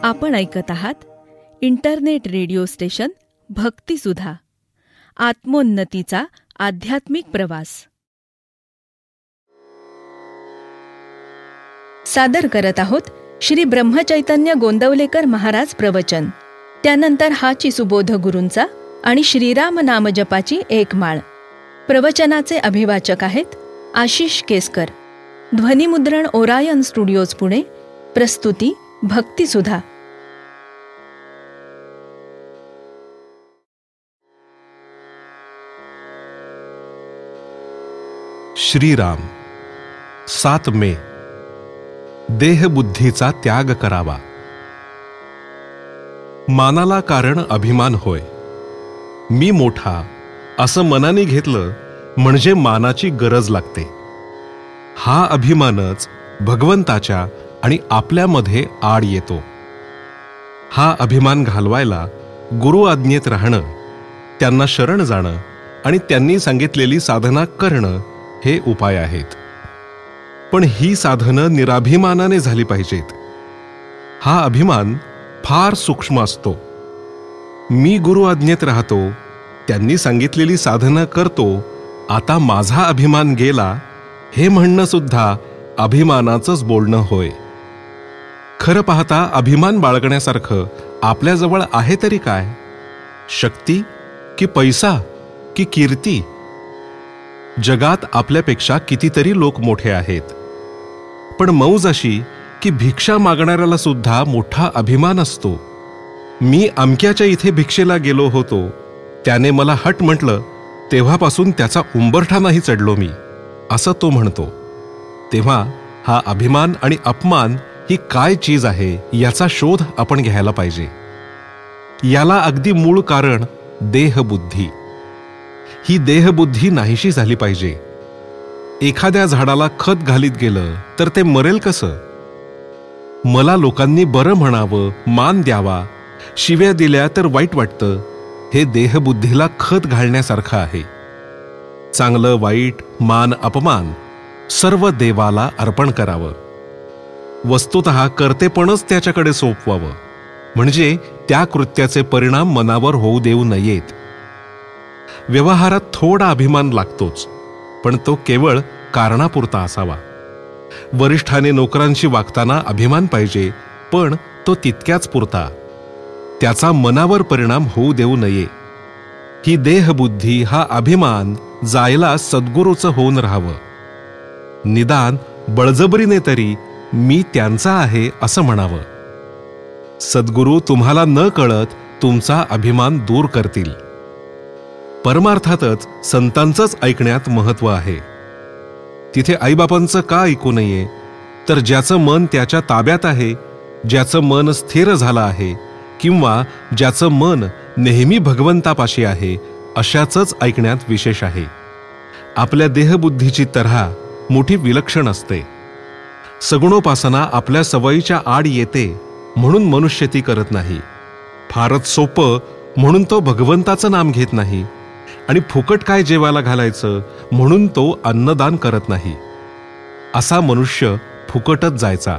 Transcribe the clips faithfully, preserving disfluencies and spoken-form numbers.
आपण ऐकत आहात इंटरनेट रेडिओ स्टेशन भक्तिसुधा, आत्मोन्नतीचा आध्यात्मिक प्रवास. सादर करत आहोत श्री ब्रह्मचैतन्य गोंदवलेकर महाराज प्रवचन. त्यानंतर हाची सुबोध गुरूंचा आणि श्रीराम नामजपाची एक माळ. प्रवचनाचे अभिवाचक आहेत आशिष केसकर. ध्वनिमुद्रण ओरायन स्टुडिओज पुणे. प्रस्तुती भक्तिसुधा. श्रीराम. सात मे. देहबुद्धीचा त्याग करावा. मानाला कारण अभिमान होय. मी मोठा असं मनाने घेतलं म्हणजे मानाची गरज लागते. हा अभिमानच भगवंताच्या आणि आपल्यामध्ये आड येतो. हा अभिमान घालवायला गुरु आज्ञेत राहणं, त्यांना शरण जाणं आणि त्यांनी सांगितलेली साधना करणं हे उपाय आहेत. पण ही साधनं निराभिमानाने झाली पाहिजेत. हा अभिमान फार सूक्ष्म असतो. मी गुरु आज्ञेत राहतो, त्यांनी सांगितलेली साधना करतो, आता माझा अभिमान गेला, हे म्हणणं सुद्धा अभिमानाचंच बोलणं होय. खरं पाहता अभिमान बाळगण्यासारखं आपल्याजवळ आहे तरी काय? शक्ती की पैसा की कीर्ती? जगात आपल्यापेक्षा कितीतरी लोक मोठे आहेत, पण मौज अशी की भिक्षा मागणाऱ्याला सुद्धा मोठा अभिमान असतो. मी अमक्याच्या इथे भिक्षेला गेलो होतो, त्याने मला हट म्हटलं, तेव्हापासून त्याचा उंबरठा नाही चढलो मी, असं तो म्हणतो. तेव्हा हा अभिमान आणि अपमान ही काय चीज आहे याचा शोध आपण घ्यायला पाहिजे. याला अगदी मूळ कारण देहबुद्धी. ही देहबुद्धी नाहीशी झाली पाहिजे. एखाद्या झाडाला खत घालीत गेलं तर ते मरेल कसं? मला लोकांनी बरं म्हणावं, मान द्यावा, शिव्या दिल्या तर वाईट वाटतं, हे देहबुद्धीला खत घालण्यासारखं आहे. चांगलं वाईट, मान अपमान सर्व देवाला अर्पण करावं. वस्तुतः कर्तेपणच त्याच्याकडे सोपवावं, म्हणजे त्या कृत्याचे परिणाम मनावर होऊ देऊ नयेत. व्यवहारात थोडा अभिमान लागतोच, पण तो केवळ कारणापुरता असावा. वरिष्ठाने नोकरांशी वागताना अभिमान पाहिजे, पण तो तितक्याच पुरता. त्याचा मनावर परिणाम होऊ देऊ नये. ही देहबुद्धी, हा अभिमान जायला सद्गुरूचं होऊन राहावं. निदान बळजबरीने तरी मी त्यांचा आहे असं म्हणावं. सद्गुरू तुम्हाला न कळत तुमचा अभिमान दूर करतील. परमार्थातच संतांचंच ऐकण्यात महत्व आहे. तिथे आईबापांचं का ऐकू नये? तर ज्याचं मन त्याच्या ताब्यात आहे, ज्याचं मन स्थिर झालं आहे, किंवा ज्याचं मन नेहमी भगवंतापाशी आहे, अशाचंच ऐकण्यात विशेष आहे. आपल्या देहबुद्धीची तऱ्हा मोठी विलक्षण असते. सगुणोपासना आपल्या सवयीच्या आड येते म्हणून मनुष्य ती करत नाही. फारच सोपं म्हणून तो भगवंताचं नाम घेत नाही, आणि फुकट काय जेवायला घालायचं म्हणून तो अन्नदान करत नाही. असा मनुष्य फुकटच जायचा.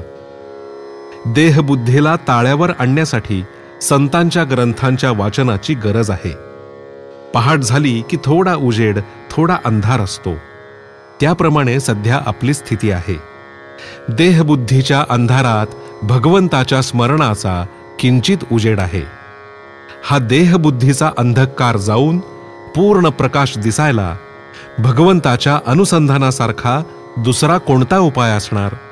देहबुद्धीला ताळ्यावर आणण्यासाठी संतांच्या ग्रंथांच्या वाचनाची गरज आहे. पहाट झाली की थोडा उजेड, थोडा अंधार असतो. त्याप्रमाणे सध्या आपली स्थिती आहे. देहबुद्धीच्या अंधारात भगवंताच्या स्मरणाचा किंचित उजेड आहे. हा देहबुद्धीचा अंधकार जाऊन पूर्ण प्रकाश दिसायला भगवंताच्या अनुसंधानासारखा दुसरा कोणता उपाय असणार?